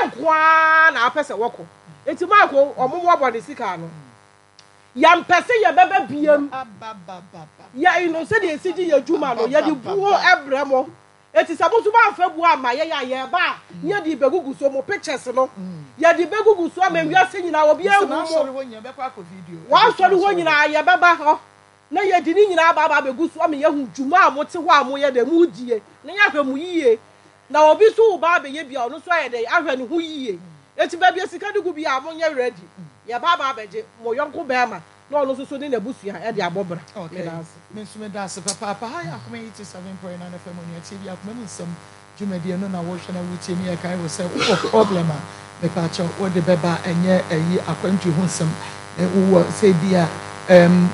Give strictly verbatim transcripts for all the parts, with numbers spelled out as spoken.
kwa na apese woko enti mako omomo abode sika no ya mpese ye bebe biam ya ino se de esiji ya juma no ya di buo ebremo eti sabusu ba fa buo ama ye ya ye ba ye di begugu so mo pictures no ya di begugu so ama wiase nyina obi ehu mo wa so ho nyina ye beba ho na ye di ni nyina ba ba begugu so ama ye hu juma amote ho amo ye de mu die na ya hwe mu yie na obi so ba be ye bia ono so ye de ahwe ne ho yie eti ba bia sika dugu bia amo ye ready ya ba ba beje mo yonko be ama no no so so ni na busua e de abobra me dance me so me dance papa papa ha ya kuma eighty-seven point nine F M on your T V akuma nsem dwumadi no na wo hwe na wutie ni e kai wo say problem me pa cho wo de beba enye ayi akwantu ho nsem wo say bia em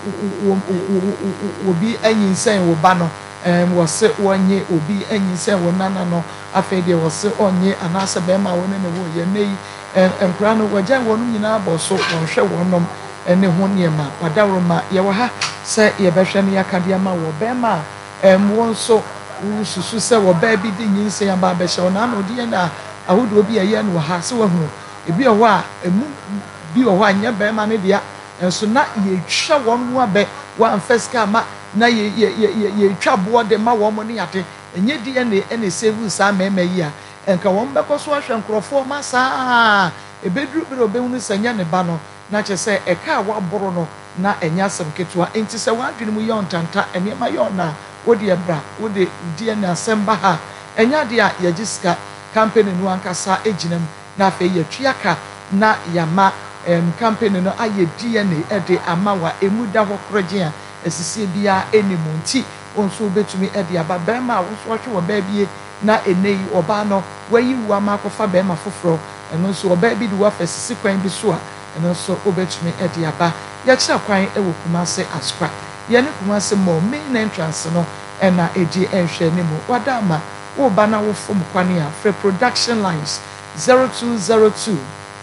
obi anyinsen wo ba no em wo se wonye obi anyinsen wo nana no afa de wo se onye anase be ma wo ne ne wo ye nei empra no wajan wo no nyina bo so won hwe wonom ene ho niema wadawroma ye wo ha se ye behwe ne yakade ma wo be ma em won so susu se wo ba bi di nyinse ya ba be hye na na odi na ahodo bi ye no ha se wo hu ebi o ho a emu bi o ho anya be ma ne dia enso na ye twa won ho abe wan feska ma na ye ye ye ye twa bo de ma wo mo ne yate enye di ene ene save sa ma ma yi a enka won be ko so ahwe nkrofo ma sa ebedru bi obe hu sanya ne ba no na che se eka waboro no na enya asem ketua enti se wadwene mu ye ontanta ene ma ye ona wodi ebra wodi die na asem ba ha enya de a ye giska campaign no ankasa ejinam na afa ye tuaka na yama em campaign no aye die na ede amawa emuda ho kroje a esisi bia enimunti onso betumi ede aba ba ma wo so hwe wo ba bie na enei oba no wayi wa makofa ba ma foforo eno so oba bi de wa fasisi kwan bi so a eno so obetumi ede aba ya kira kwan ewo Kumase Ascra ye ne Kumase mo main entrance no ena edi enhwe ne mu wadama wo ba na wo fom kwan ya free production lines zero two zero two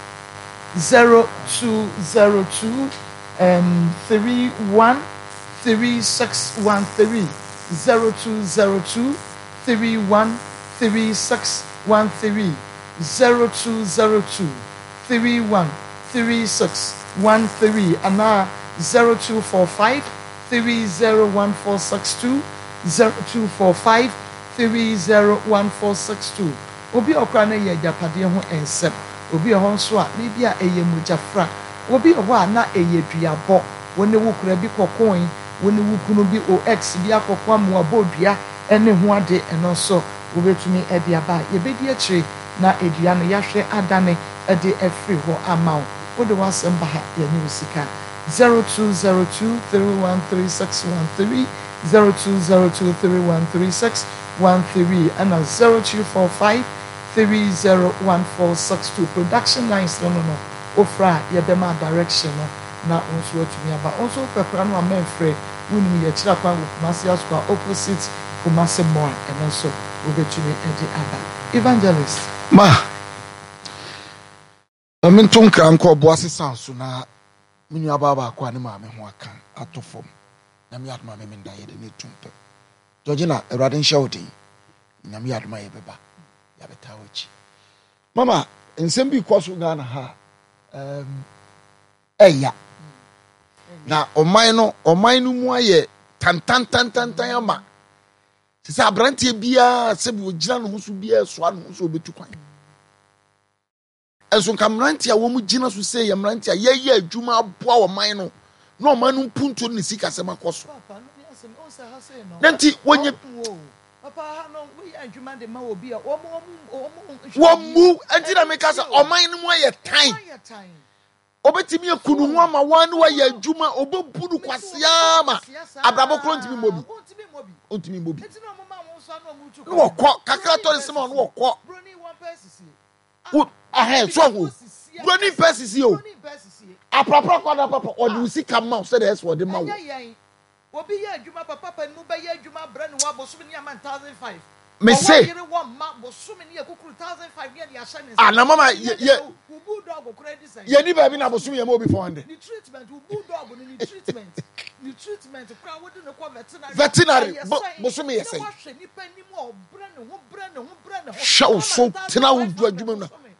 zero two zero two um three one three six one three zero two zero two three one three six one three zero two zero two three one three six one three and now zero two four five three zero one four six two zero two four five three zero one four six two obi okra na ye japade ho ensem obi ho nso a na bia eye mujafra obi ho a na eye duabo woni wukura bi kokon woni wukunu bi o x bi akokwa mu abodua ene ho ade eno so obetumi ede aba ye bedi akire na edua no yahwe adane ede afri ho amaw wode wasem ba ha ye ni usika zero two zero two three one three six one three zero two zero two three one three six one three and zero two four five three zero one four six two production lines no no no ofra ye be ma direction no na onso atumi aba onso pepra no amenfre woni ye kira kwa Kumase Ascra opposite Kumase Mall and also obetumi edi aba evangelist ma amen tonka anko boase sanso na minu aba ba kwa ne ma me ho aka atofom na me atma me nda ye de ne tumpe Georgina Erade nhawdi na me atma ye beba ya betawochi mama ensem bi kwaso Ghana ha um eya na oman no oman no mu aye tan tan tan tan tan ama se abrantie bia se bi ogina no so bia so ano so obetu kwan enso kamrantie a wo mu gina so se yamrantie ye ye adwuma aboa oman no na oman no punto ne sika se makoso nanti wonye papa no we adwuma de ma obi a omo wo mu anti na meka se oman no mu aye tan obetimi ekunu ho ama wan wa ya adwuma obebudu kwasea ma abrabo krontimi mobi ontimi mobi no wokọ kakra to se ma no wokọ wo ahe so wo broni pesisi o aprapra kwada papa odi usika ma so dey so dey ma wo obi ya adwuma papa pa nu ba ya adwuma bra ne wa boso ni ama one thousand five me say yere wo ma boso ni ekukuru one thousand five ne ya hye ne ah na mama ye ubu dog kura di san ye ni ba bi na boso ye ma obi four hundred ni treatment ubu dog ni treatment ni treatment kura wo di ne ko veterinary veterinary boso me ye say wo hwe nipa ni mo bra ne ho bra ne ho bra ne ho show so tena wo adwuma na